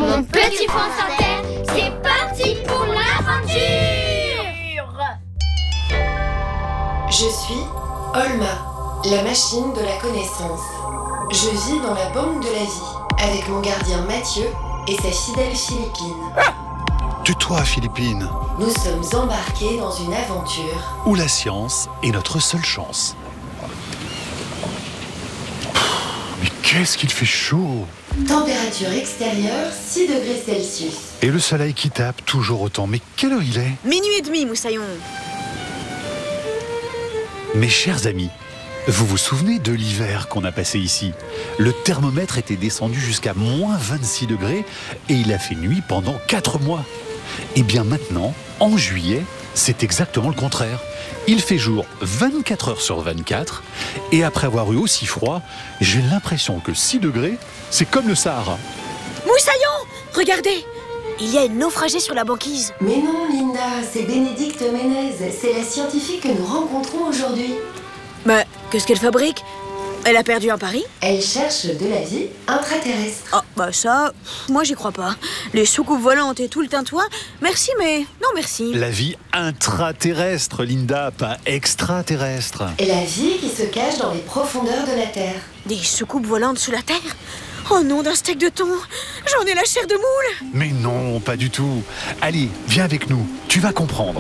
Mon petit France Inter, c'est parti pour l'aventure! Je suis Olma, la machine de la connaissance. Je vis dans la banque de la vie, avec mon gardien Mathieu et sa fidèle Philippine. Tais-toi, Philippine. Nous sommes embarqués dans une aventure Où la science est notre seule chance. Mais qu'est-ce qu'il fait chaud! Température extérieure 6 degrés Celsius. Et le soleil qui tape toujours autant. Mais quelle heure il est? 00h30, Moussaillon. Mes chers amis, vous vous souvenez de l'hiver qu'on a passé ici? Le thermomètre était descendu jusqu'à moins 26 degrés et il a fait nuit pendant 4 mois. Et bien maintenant, en juillet, c'est exactement le contraire. Il fait jour 24 heures sur 24 et après avoir eu aussi froid, j'ai l'impression que 6 degrés, c'est comme le Sahara. Moussaillon, regardez, il y a une naufragée sur la banquise. Mais non, Linda, c'est Bénédicte Ménez. C'est la scientifique que nous rencontrons aujourd'hui. Mais qu'est-ce qu'elle fabrique? Elle a perdu un pari? Elle cherche de la vie intraterrestre. Ah, bah ça, moi j'y crois pas. Les soucoupes volantes et tout le tintouin, merci mais non merci. La vie intraterrestre, Linda, pas extraterrestre. La vie qui se cache dans les profondeurs de la Terre. Des soucoupes volantes sous la terre? Oh non, d'un steak de thon, j'en ai la chair de moule. Mais non, pas du tout. Allez, viens avec nous, tu vas comprendre.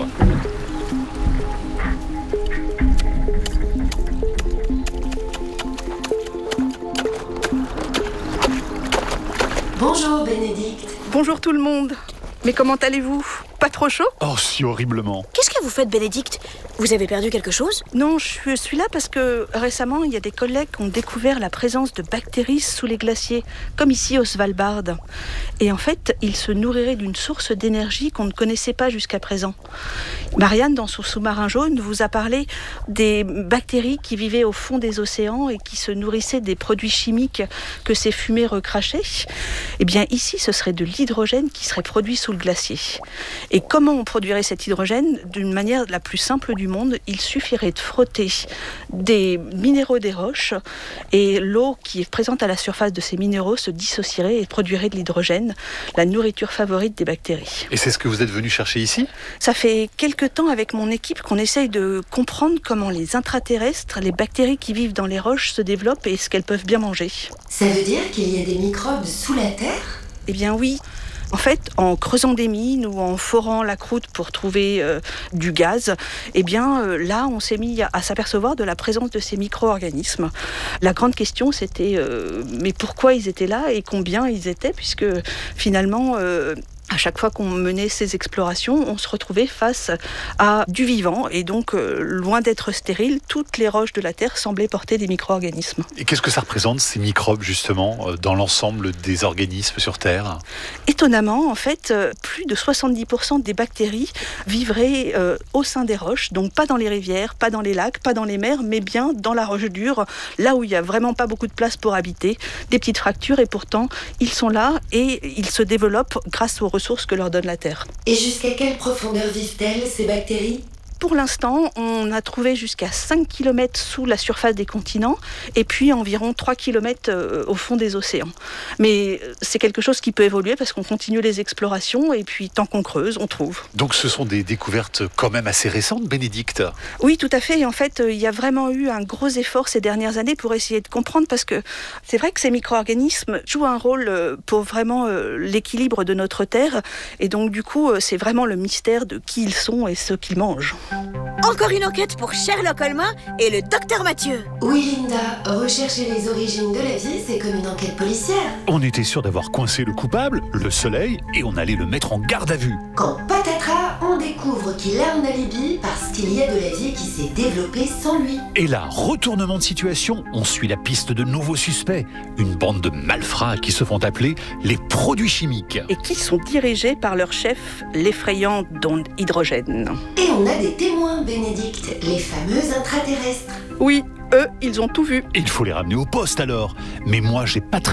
Bonjour Bénédicte. Bonjour tout le monde. Mais comment allez-vous? Pas trop chaud? Oh, si horriblement. Qu'est-ce que vous faites, Bénédicte? Vous avez perdu quelque chose? Non, je suis là parce que récemment, il y a des collègues qui ont découvert la présence de bactéries sous les glaciers, comme ici au Svalbard. Et en fait, ils se nourriraient d'une source d'énergie qu'on ne connaissait pas jusqu'à présent. Marianne, dans son sous-marin jaune, vous a parlé des bactéries qui vivaient au fond des océans et qui se nourrissaient des produits chimiques que ces fumées recrachaient. Eh bien, ici, ce serait de l'hydrogène qui serait produit sous le glacier. Et comment on produirait cet hydrogène? D'une manière la plus simple du monde, il suffirait de frotter des minéraux des roches et l'eau qui est présente à la surface de ces minéraux se dissocierait et produirait de l'hydrogène, la nourriture favorite des bactéries. Et c'est ce que vous êtes venu chercher ici? Ça fait quelque temps avec mon équipe qu'on essaye de comprendre comment les intraterrestres, les bactéries qui vivent dans les roches se développent et ce qu'elles peuvent bien manger. Ça veut dire qu'il y a des microbes sous la Terre? Eh bien oui. En fait, en creusant des mines ou en forant la croûte pour trouver du gaz, eh bien là, on s'est mis à s'apercevoir de la présence de ces micro-organismes. La grande question, c'était mais pourquoi ils étaient là et combien ils étaient, puisque finalement... à chaque fois qu'on menait ces explorations, on se retrouvait face à du vivant. Et donc, loin d'être stérile, toutes les roches de la Terre semblaient porter des micro-organismes. Et qu'est-ce que ça représente, ces microbes, justement, dans l'ensemble des organismes sur Terre? Étonnamment, en fait, plus de 70% des bactéries vivraient au sein des roches. Donc, pas dans les rivières, pas dans les lacs, pas dans les mers, mais bien dans la roche dure, là où il n'y a vraiment pas beaucoup de place pour habiter. Des petites fractures, et pourtant, ils sont là et ils se développent grâce aux ressources que leur donne la Terre. Et jusqu'à quelle profondeur vivent-elles, ces bactéries? Pour l'instant, on a trouvé jusqu'à 5 km sous la surface des continents et puis environ 3 km au fond des océans. Mais c'est quelque chose qui peut évoluer parce qu'on continue les explorations et puis tant qu'on creuse, on trouve. Donc ce sont des découvertes quand même assez récentes, Bénédicte? Oui, tout à fait. Et en fait, il y a vraiment eu un gros effort ces dernières années pour essayer de comprendre parce que c'est vrai que ces micro-organismes jouent un rôle pour vraiment l'équilibre de notre Terre. Et donc du coup, c'est vraiment le mystère de qui ils sont et ce qu'ils mangent. Encore une enquête pour Sherlock Holmes et le docteur Mathieu. Oui, Linda, rechercher les origines de la vie, c'est comme une enquête policière. On était sûr d'avoir coincé le coupable, le soleil, et on allait le mettre en garde à vue. Quand patatras, on découvre qu'il a un alibi parce qu'il y a de la vie qui s'est développée sans lui. Et là, retournement de situation, on suit la piste de nouveaux suspects. Une bande de malfrats qui se font appeler les produits chimiques. Et qui sont dirigés par leur chef, l'effrayant Don Hydrogène. Et on a des témoins, Bénédicte, les fameux intraterrestres. Oui, eux, ils ont tout vu. Il faut les ramener au poste alors. Mais moi, j'ai pas très